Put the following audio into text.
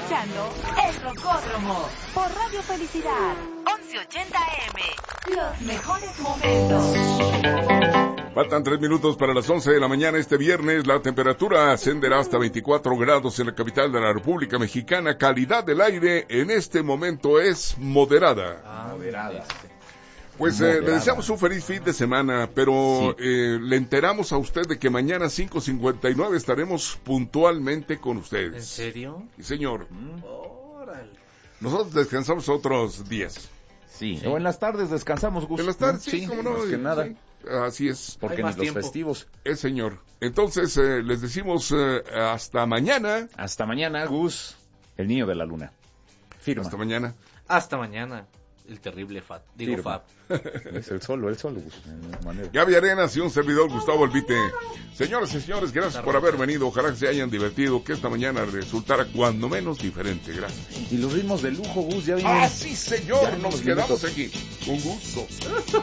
escuchando El Rocódromo por Radio Felicidad 1180 AM. Los mejores momentos. Faltan 3 minutos para las 11 de la mañana este viernes. La temperatura ascenderá hasta 24 grados en la capital de la República Mexicana. Calidad del aire en este momento es moderada. Moderada. Pues le deseamos un feliz fin de semana, pero le enteramos a usted de que mañana 5:59 estaremos puntualmente con ustedes. ¿En serio? Sí, señor. Órale. Nosotros descansamos otros días. Sí. O en las tardes descansamos, Gus. En las tardes, sí, como no. Más que nada. Sí, así es. Porque Hay más ni los tiempo. festivos. Señor. Entonces, les decimos hasta mañana. Hasta mañana, Gus, el niño de la luna. Firma. Hasta mañana. Hasta mañana. El terrible Fab. Digo Firma. Fab. Es el solo, Gus. de manera. Gaby Arenas y un servidor Gustavo Albite. Señoras y señores, gracias por haber venido. Ojalá que se hayan divertido, que esta mañana resultara cuando menos diferente. Gracias. Y los ritmos de lujo, Gus, ya vienen. Sí, señor, nos quedamos aquí. Un gusto.